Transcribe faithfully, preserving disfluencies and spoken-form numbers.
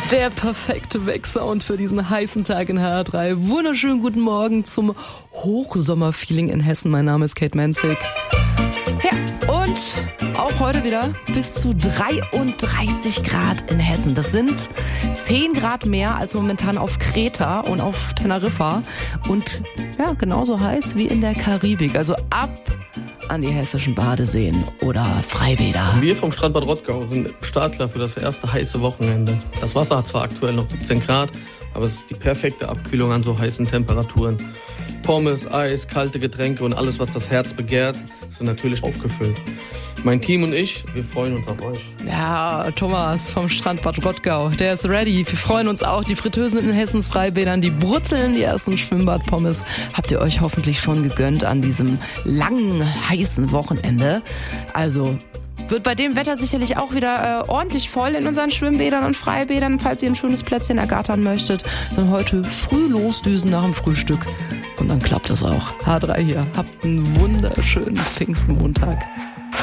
Der perfekte Wegsound für diesen heißen Tag in H R drei. Wunderschönen guten Morgen zum Hochsommerfeeling in Hessen. Mein Name ist Kate Menzig. Ja, und auch heute wieder bis zu dreiunddreißig Grad in Hessen. Das sind zehn Grad mehr als momentan auf Kreta und auf Teneriffa. Und ja, genauso heiß wie in der Karibik. Also ab an die hessischen Badeseen oder Freibäder. Wir vom Strandbad Rottgau sind Startklar für das erste heiße Wochenende. Das Wasser hat zwar aktuell noch siebzehn Grad, aber es ist die perfekte Abkühlung an so heißen Temperaturen. Pommes, Eis, kalte Getränke und alles, was das Herz begehrt, sind natürlich aufgefüllt. Mein Team und ich, wir freuen uns auf euch. Ja, Thomas vom Strandbad Rottgau, der ist ready. Wir freuen uns auch. Die Fritteusen in Hessens Freibädern, die brutzeln die ersten Schwimmbadpommes. Habt ihr euch hoffentlich schon gegönnt an diesem langen, heißen Wochenende. Also wird bei dem Wetter sicherlich auch wieder äh, ordentlich voll in unseren Schwimmbädern und Freibädern. Falls ihr ein schönes Plätzchen ergattern möchtet, dann heute früh losdüsen nach dem Frühstück. Und dann klappt das auch. H drei hier. Habt einen wunderschönen Pfingstmontag.